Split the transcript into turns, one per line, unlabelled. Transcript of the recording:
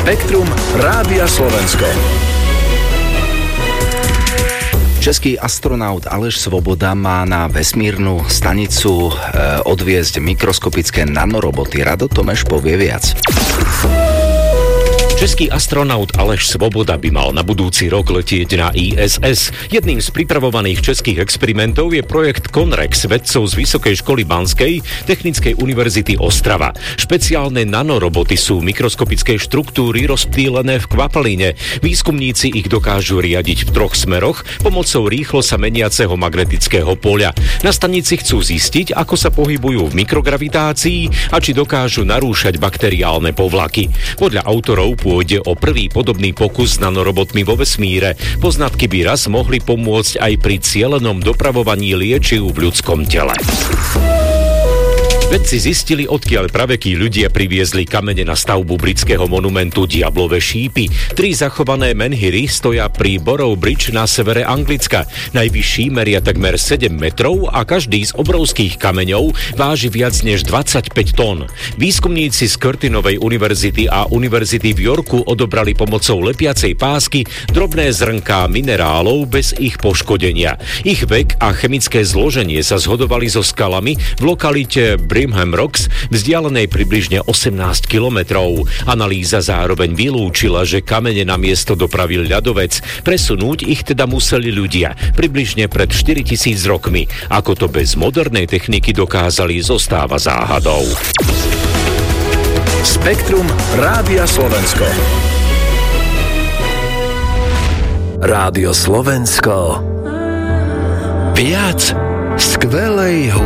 Spektrum Rádia Slovensko. Český astronaut Aleš Svoboda má na vesmírnu stanicu odviesť mikroskopické nanoroboty. Rado Tomeš povie viac.
Český astronaut Aleš Svoboda by mal na budúci rok letieť na ISS. Jedným z pripravovaných českých experimentov je projekt Conrex vedcov z Vysokej školy Banskej Technickej univerzity Ostrava. Špeciálne nanoroboty sú mikroskopické štruktúry rozptýlené v kvapalíne. Výskumníci ich dokážu riadiť v 3 smeroch pomocou rýchlo sa meniaceho magnetického poľa. Na stanici chcú zistiť, ako sa pohybujú v mikrogravitácii a či dokážu narúšať bakteriálne povlaky. Podľa autorov pôjde o prvý podobný pokus s nanorobotmi vo vesmíre. Poznatky by raz mohli pomôcť aj pri cielenom dopravovaní liečiv v ľudskom tele. Vedci zistili, odkiaľ pravekí ľudia priviezli kamene na stavbu britského monumentu Diablové šípy. 3 zachované menhiry stoja pri Borough Bridge na severe Anglicka. Najvyšší meria takmer 7 metrov a každý z obrovských kameňov váži viac než 25 tón. Výskumníci z Curtinovej univerzity a univerzity v Yorku odobrali pomocou lepiacej pásky drobné zrnká minerálov bez ich poškodenia. Ich vek a chemické zloženie sa zhodovali so skalami v lokalite Brimham Rocks, vzdialenej približne 18 kilometrov. Analýza zároveň vylúčila, že kamene na miesto dopravil ľadovec. Presunúť ich teda museli ľudia, približne pred 4000 rokmi. Ako to bez modernej techniky dokázali, zostáva záhadou.
Spektrum Rádia Slovensko. Rádio Slovensko. Viac skvelej hudby.